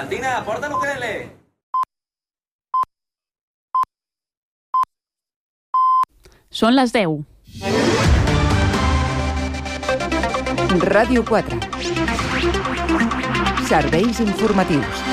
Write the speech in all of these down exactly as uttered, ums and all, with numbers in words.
Santina, porta l'ukelele. Són les deu. Ràdio quatre. Serveis informatius.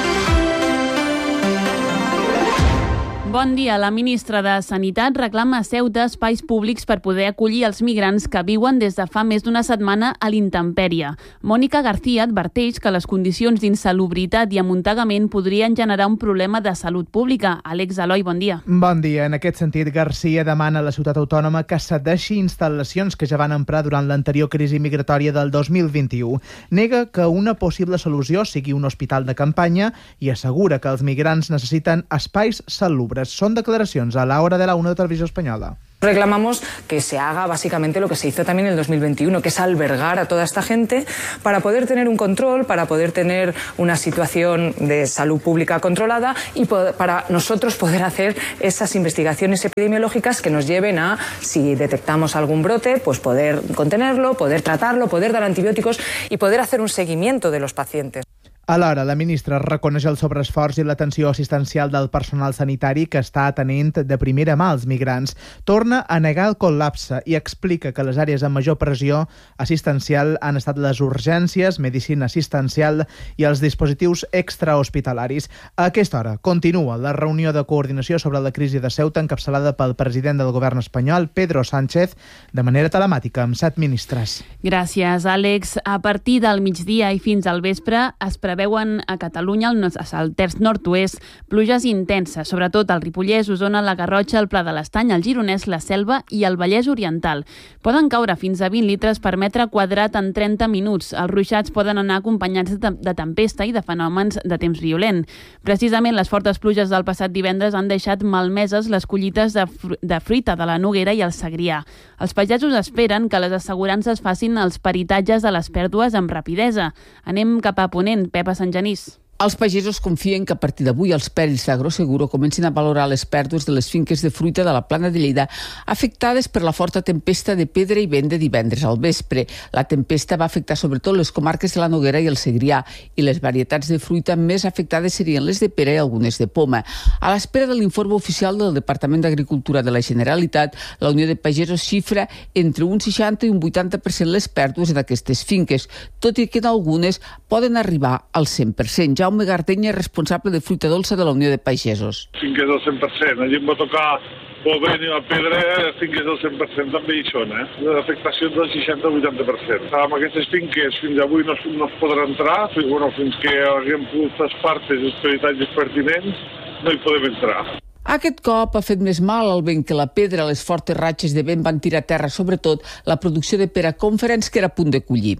Bon dia. La ministra de Sanitat reclama Ceuta espais públics per poder acollir els migrants que viuen des de fa més d'una setmana a l'intempèrie. Mònica García adverteix que les condicions d'insalubritat i amuntegament podrien generar un problema de salut pública. Àlex Eloi, bon dia. Bon dia. En aquest sentit, García demana a la ciutat autònoma que cedeixi instal·lacions que ja van emprar durant l'anterior crisi migratòria del dos mil vint-i-u. Nega que una possible solució sigui un hospital de campanya i assegura que els migrants necessiten espais salubres. Son declaracions a la hora de la una de Televisió Espanyola. Reclamamos que se haga básicamente lo que se hizo también en el dos mil veintiuno, que es albergar a toda esta gente para poder tener un control, para poder tener una situación de salud pública controlada y para nosotros poder hacer esas investigaciones epidemiológicas que nos lleven a, si detectamos algún brote, pues poder contenerlo, poder tratarlo, poder dar antibióticos y poder hacer un seguimiento de los pacientes. Alhora, la ministra reconeix el sobreesforç i l'atenció assistencial del personal sanitari que està atenent de primera mà els migrants. Torna a negar el col·lapse i explica que les àrees amb major pressió assistencial han estat les urgències, medicina assistencial i els dispositius extrahospitalaris. A aquesta hora continua la reunió de coordinació sobre la crisi de Ceuta encapçalada pel president del govern espanyol, Pedro Sánchez, de manera telemàtica amb set ministres. Gràcies, Àlex. A partir del migdia i fins al vespre es preveu veuen a Catalunya, al terç nord-oest, pluges intenses, sobretot al Ripollès, Osona, la Garrotxa, el Pla de l'Estany, el Gironès, la Selva i el Vallès Oriental. Poden caure fins a vint litres per metre quadrat en trenta minuts. Els ruixats poden anar acompanyats de, de tempesta i de fenòmens de temps violent. Precisament les fortes pluges del passat divendres han deixat malmeses les collites de, fru de fruita de la Noguera i el Segrià. Els pagesos esperen que les assegurances facin els peritatges de les pèrdues amb rapidesa. Anem cap a Ponent, Pep Sant Genís. Els pagesos confien que a partir d'avui els perills d'Agroseguro comencin a valorar les pèrdues de les finques de fruita de la Plana de Lleida afectades per la forta tempesta de pedra i vent de divendres al vespre. La tempesta va afectar sobretot les comarques de la Noguera i el Segrià i les varietats de fruita més afectades serien les de pera i algunes de poma. A l'espera de l'informe oficial del Departament d'Agricultura de la Generalitat, la Unió de Pagesos xifra entre un seixanta i un vuitanta per cent les pèrdues d'aquestes finques, tot i que en algunes poden arribar al cent per cent. Jaume Gardenya, responsable de fruita dolça de la Unió de Pagesos. Finques del cent per cent. Allí em va tocar Bovent i la Pedra, finques del cent per cent també hi són, eh? Les afectacions del seixanta a vuitanta per cent. Amb aquestes finques fins avui no, no es podrà entrar, fins, bueno, fins que haguem pogut les partes, els peritatges pertinents, no hi podem entrar. Aquest cop ha fet més mal al vent que la pedra. Les fortes ratxes de vent van tirar a terra, sobretot, la producció de pera Conference, que era a punt de collir.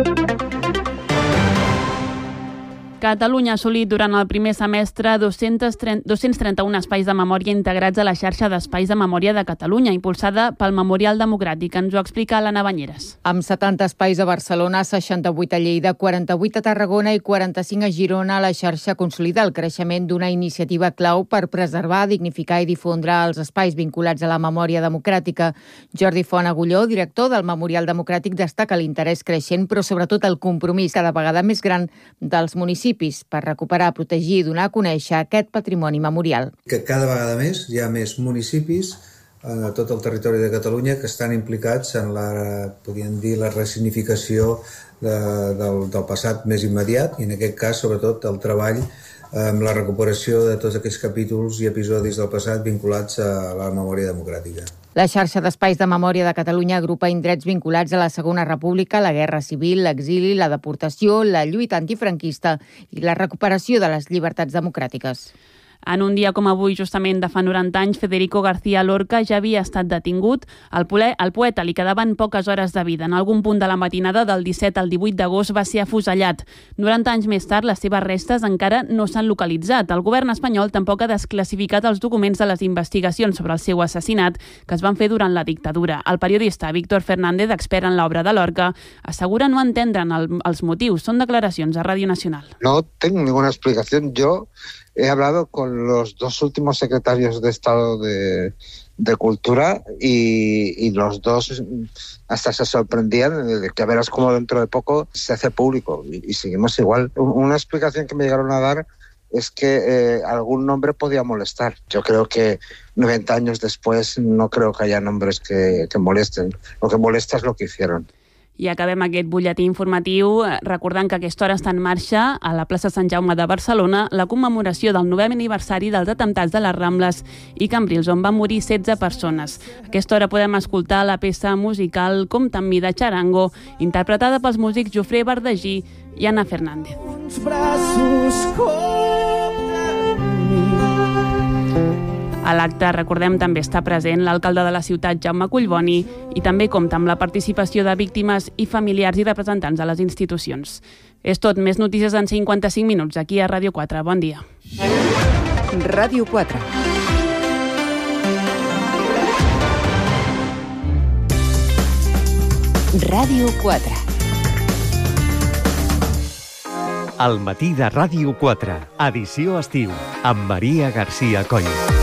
Catalunya ha assolit durant el primer semestre dos-cents trenta-un espais de memòria integrats a la xarxa d'espais de memòria de Catalunya, impulsada pel Memorial Democràtic. Ens ho explica l'Anna Banyeres. Amb setanta espais a Barcelona, seixanta-vuit a Lleida, quaranta-vuit a Tarragona i quaranta-cinc a Girona, la xarxa consolida el creixement d'una iniciativa clau per preservar, dignificar i difondre els espais vinculats a la memòria democràtica. Jordi Font Agulló, director del Memorial Democràtic, destaca l'interès creixent, però sobretot el compromís cada vegada més gran dels municipis per recuperar, protegir i donar a conèixer aquest patrimoni memorial. Que cada vegada més hi ha més municipis a tot el territori de Catalunya que estan implicats en la, podríem dir, la ressignificació de, del, del passat més immediat i en aquest cas sobretot el treball amb la recuperació de tots aquells capítols i episodis del passat vinculats a la memòria democràtica. La xarxa d'espais de memòria de Catalunya agrupa indrets vinculats a la Segona República, la Guerra Civil, l'exili, la deportació, la lluita antifranquista i la recuperació de les llibertats democràtiques. En un dia com avui, justament de fa noranta anys, Federico García Lorca ja havia estat detingut. Al, poler, al poeta li quedaven poques hores de vida. En algun punt de la matinada del disset al divuit d'agost va ser afusellat. noranta anys més tard, les seves restes encara no s'han localitzat. El govern espanyol tampoc ha desclassificat els documents de les investigacions sobre el seu assassinat que es van fer durant la dictadura. El periodista Víctor Fernández, expert en l'obra de Lorca, assegura no entendre'n el, els motius. Són declaracions a Ràdio Nacional. No tengo ninguna explicación. Yo he hablado con los dos últimos secretarios de Estado de, de Cultura y, y los dos hasta se sorprendían de que a verás cómo dentro de poco se hace público y, y seguimos igual. Una explicación que me llegaron a dar es que eh, algún nombre podía molestar. Yo creo que noventa años después no creo que haya nombres que, que molesten. Lo que molesta es lo que hicieron. I acabem aquest butlletí informatiu recordant que a aquesta hora està en marxa a la plaça Sant Jaume de Barcelona la commemoració del novè aniversari dels atemptats de les Rambles i Cambrils, on van morir setze persones. A aquesta hora podem escoltar la peça musical Compta amb mi de Charango, interpretada pels músics Jofré Verdagí i Ana Fernández. Uns braços, a l'acte, recordem, també està present l'alcalde de la ciutat, Jaume Collboni, i també compta amb la participació de víctimes i familiars i representants de les institucions. És tot, més notícies en cinquanta-cinc minuts, aquí a Ràdio quatre. Bon dia. Ràdio quatre. Ràdio quatre. El matí de Ràdio quatre, edició estiu, amb Maria Garcia Coll.